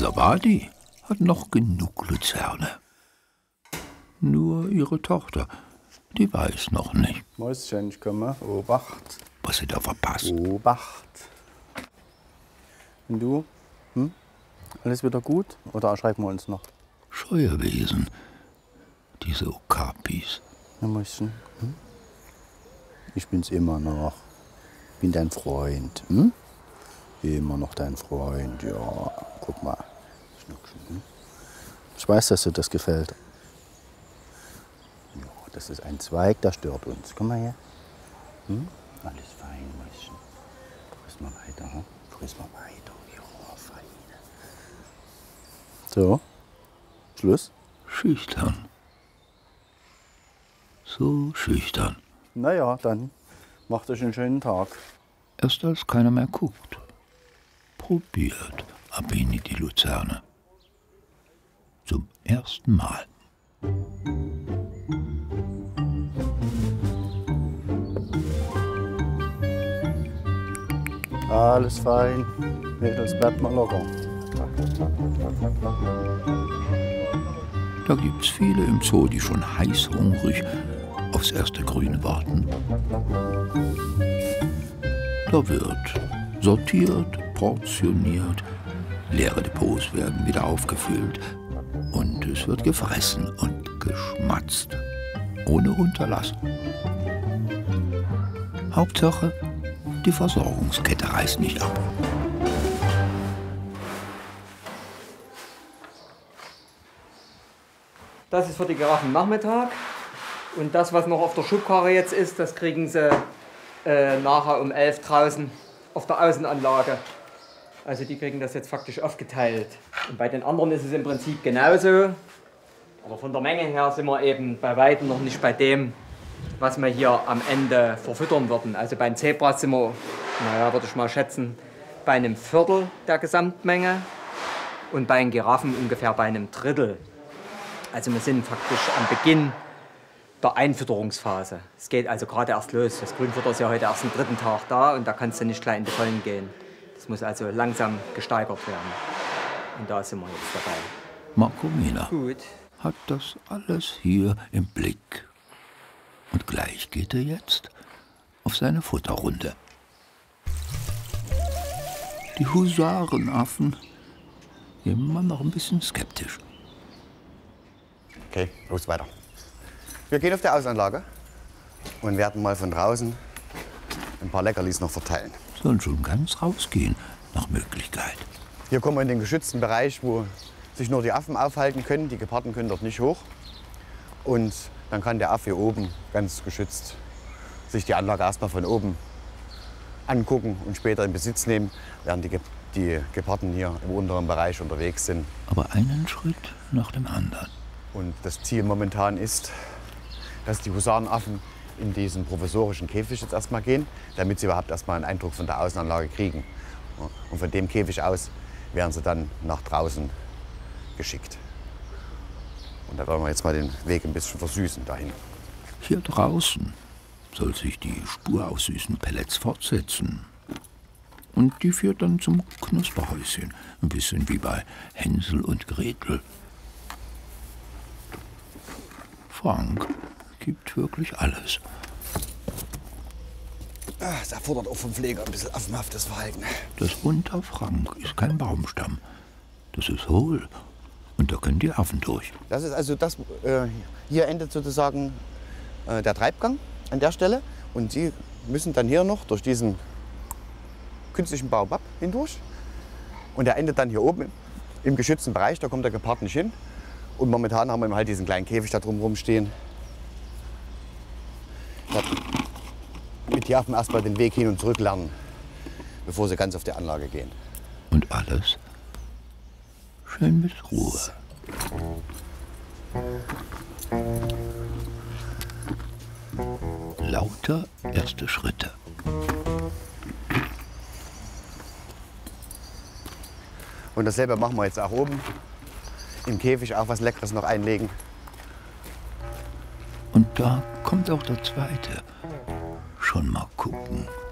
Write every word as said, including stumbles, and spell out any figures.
Sabadi hat noch genug Luzerne. Nur ihre Tochter, die weiß noch nicht. Mäuschen, ich komme. Obacht. Was sie da verpasst. Obacht. Und du? Hm? Alles wieder gut? Oder erschrecken wir uns noch? Scheuerwesen, diese Okapis. Ja, Mäuschen. Hm? Ich bin's immer noch. Bin dein Freund. Hm? Immer noch dein Freund, ja. Guck mal. Schnuckchen, hm? Ich weiß, dass dir das gefällt. Ja, das ist ein Zweig, der stört uns. Komm mal her. Hm? Alles fein, Mäuschen. Friss mal weiter, hm? Friss mal weiter. Ja, fein. So. Schluss? Schüchtern. So schüchtern. Na ja, dann macht euch einen schönen Tag. Erst als keiner mehr guckt, probiert Abeni die Luzerne. Zum ersten Mal. Alles fein. Mädels, bleibt mal locker. Da gibt's viele im Zoo, die schon heißhungrig aufs erste Grüne warten. Da wird sortiert, portioniert, leere Depots werden wieder aufgefüllt und es wird gefressen und geschmatzt, ohne Unterlass. Hauptsache, die Versorgungskette reißt nicht ab. Das ist für die Giraffen Nachmittag. Und das, was noch auf der Schubkarre jetzt ist, das kriegen sie äh, nachher um elf draußen auf der Außenanlage. Also die kriegen das jetzt faktisch aufgeteilt. Und bei den anderen ist es im Prinzip genauso. Aber von der Menge her sind wir eben bei weitem noch nicht bei dem, was wir hier am Ende verfüttern würden. Also bei den Zebras sind wir, naja, würde ich mal schätzen, bei einem Viertel der Gesamtmenge. Und bei den Giraffen ungefähr bei einem Drittel. Also wir sind faktisch am Beginn der Einfütterungsphase. Es geht also gerade erst los. Das Grünfutter ist ja heute erst am dritten Tag da und da kannst du nicht gleich in die Vollen gehen. Das muss also langsam gesteigert werden. Und da sind wir jetzt dabei. Marco-Mila Gut. hat das alles hier im Blick. Und gleich geht er jetzt auf seine Futterrunde. Die Husarenaffen immer noch ein bisschen skeptisch. Okay, los weiter. Wir gehen auf die Außenanlage und werden mal von draußen ein paar Leckerlis noch verteilen. Sollen schon ganz rausgehen, nach Möglichkeit. Hier kommen wir in den geschützten Bereich, wo sich nur die Affen aufhalten können. Die Geparden können dort nicht hoch. Und dann kann der Affe hier oben ganz geschützt sich die Anlage erstmal von oben angucken und später in Besitz nehmen, während die, Ge die Geparden hier im unteren Bereich unterwegs sind. Aber einen Schritt nach dem anderen. Und das Ziel momentan ist, dass die Husarenaffen in diesen provisorischen Käfig jetzt erstmal gehen, damit sie überhaupt erstmal einen Eindruck von der Außenanlage kriegen. Und von dem Käfig aus werden sie dann nach draußen geschickt. Und da wollen wir jetzt mal den Weg ein bisschen versüßen dahin. Hier draußen soll sich die Spur aus süßen Pellets fortsetzen. Und die führt dann zum Knusperhäuschen. Ein bisschen wie bei Hänsel und Gretel. Frank gibt wirklich alles. Das erfordert auch vom Pfleger ein bisschen affenhaftes Verhalten. Das unter Frank ist kein Baumstamm. Das ist hohl. Und da können die Affen durch. Das ist also das, äh, hier endet sozusagen äh, der Treibgang an der Stelle. Und sie müssen dann hier noch durch diesen künstlichen Baobab hindurch. Und der endet dann hier oben im geschützten Bereich, da kommt der Gepard nicht hin. Und momentan haben wir halt diesen kleinen Käfig da drumherum stehen. Damit die Affen erstmal den Weg hin und zurück lernen, bevor sie ganz auf die Anlage gehen. Und alles schön mit Ruhe. Lauter erste Schritte. Und dasselbe machen wir jetzt auch oben. Im Käfig auch was Leckeres noch einlegen. Und da kommt auch der zweite. Schon mal gucken.